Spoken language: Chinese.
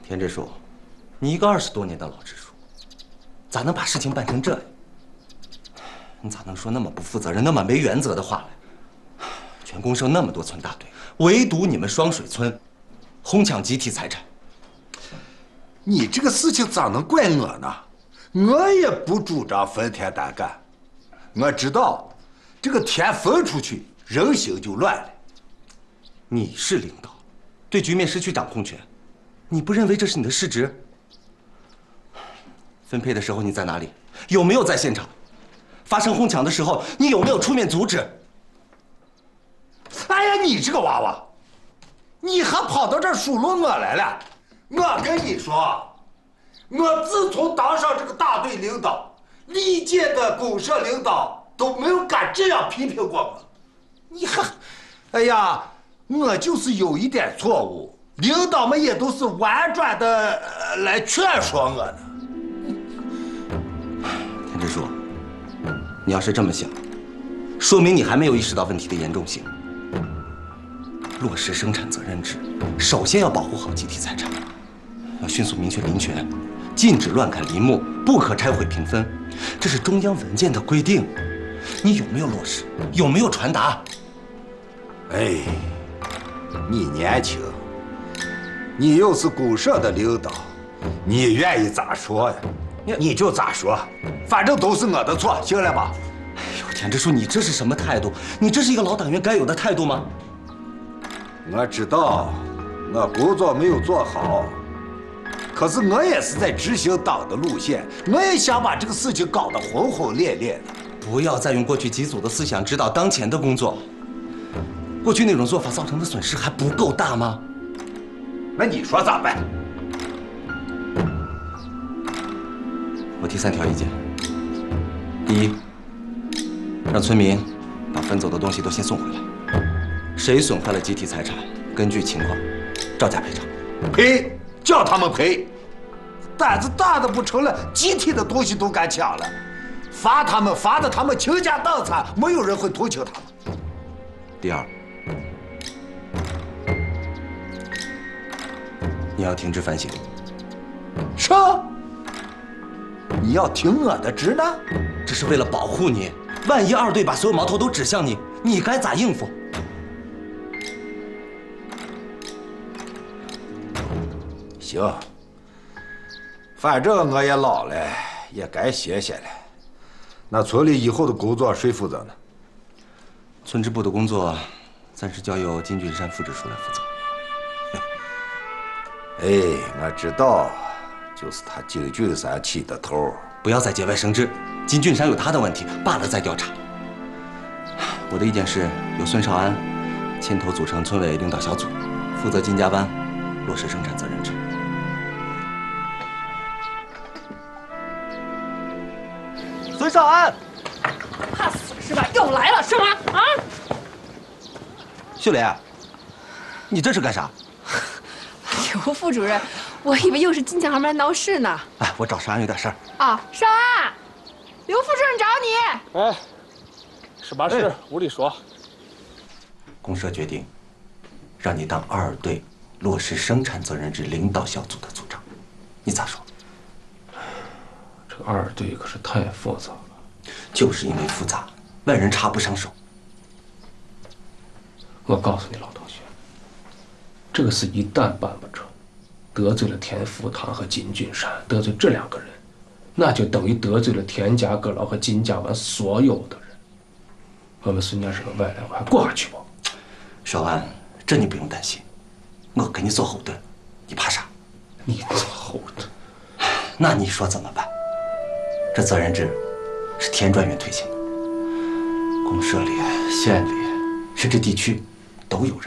田支书，你一个20多年的老支书，咋能把事情办成这样？你咋能说那么不负责任、那么没原则的话来？全公社那么多村大队，唯独你们双水村哄抢集体财产。 你这个事情咋能怪我呢？我也不主张分田单干。我知道，这个田分出去，人心就乱了。 你是领导，对局面失去掌控权，你不认为这是你的失职？分配的时候你在哪里？有没有在现场？发生哄抢的时候，你有没有出面阻止？ 哎呀，你这个娃娃，你还跑到这儿数落我来了？我跟你说，我自从当上这个大队领导，历届的公社领导都没有敢这样批评过我。你还，哎呀，我就是有一点错误，领导们也都是婉转的来劝说我的。 田支书，你要是这么想，说明你还没有意识到问题的严重性。落实生产责任制，首先要保护好集体财产，要迅速明确林权，禁止乱砍林木，不可拆毁平分，这是中央文件的规定。你有没有落实？有没有传达？ 哎，你年轻，你又是公社的领导，你愿意咋说呀？你就咋说，反正都是我的错，行了吧？ 哎呦，田支书，你这是什么态度？你这是一个老党员该有的态度吗？ 我知道，我工作没有做好，可是我也是在执行党的路线，我也想把这个事情搞得轰轰烈烈的。 不要再用过去几组的思想指导当前的工作。过去那种做法造成的损失还不够大吗？ 那你说咋办？ 我提3条意见。第一，让村民把分走的东西都先送回来。谁损坏了集体财产，根据情况照价赔偿。 赔，叫他们赔。胆子大的不成了，集体的东西都敢抢了，罚他们，罚的他们倾家荡产，没有人会同情他们。 第二，你要停止反省。 是？你要听我的旨呢？ 这是为了保护你，万一2队把所有矛头都指向你，你该咋应付？ 行，反正我也老了，也该歇歇了。那村里以后的工作谁负责呢？ 村支部的工作暂时交由金俊山副支书来负责。 哎，我知道，就是他金俊山起的头。 不要再节外生枝，金俊山有他的问题，罢了再调查。我的意见是，由孙少安牵头组成村委领导小组，负责金家湾落实生产责任制。 孙少安， 怕死是吧？又来了是吗？啊！ 秀莲，你这是干啥？ 刘副主任，我以为又是金强他们来闹事呢。 哎，我找少安有点事儿。 啊，少安，刘副主任找你。 哎，是把事屋里说。 公社决定，让你当2队落实生产责任制领导小组的组长，你咋说？ 这个2队可是太复杂了。 就是因为复杂，外人插不上手。 我告诉你，老同学，这个事一旦办不成，得罪了田福堂和金俊山，得罪这2个人，那就等于得罪了田家阁老和金家湾所有的人。我们孙家是个外来户，还过下去不？ 少安，这你不用担心，我给你做后盾，你怕啥？ 你做后盾？ 那你说怎么办？这责任制是田专员推行的，公社里、县里，甚至地区都有人。